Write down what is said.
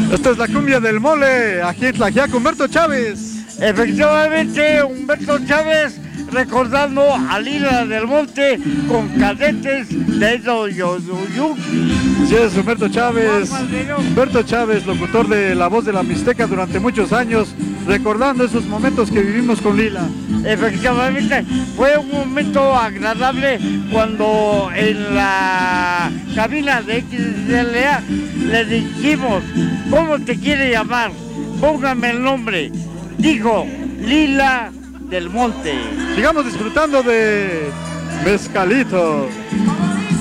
Esta es la cumbia del mole, aquí en Tlaxiaco, Humberto Chávez. Efectivamente, Humberto Chávez recordando a Lila del Monte con cadetes de Doyoyuki. Así es, Humberto Chávez. Humberto Chávez, locutor de La Voz de la Mixteca durante muchos años, recordando esos momentos que vivimos con Lila. Efectivamente, fue un momento agradable cuando en la cabina de XLA le dijimos, ¿cómo te quiere llamar? Póngame el nombre. Dijo, Lila del Monte. Sigamos disfrutando de Mezcalito.